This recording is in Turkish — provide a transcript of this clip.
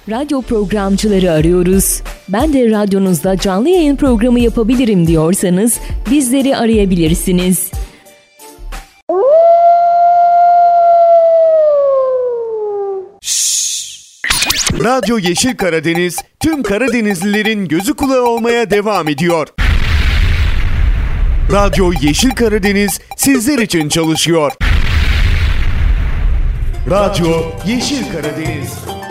Radyo programcıları arıyoruz. Ben de radyonuzda canlı yayın programı yapabilirim diyorsanız bizleri arayabilirsiniz. Radyo Yeşil Karadeniz tüm Karadenizlilerin gözü kulağı olmaya devam ediyor. Radyo Yeşil Karadeniz sizler için çalışıyor. Radyo Yeşil Karadeniz.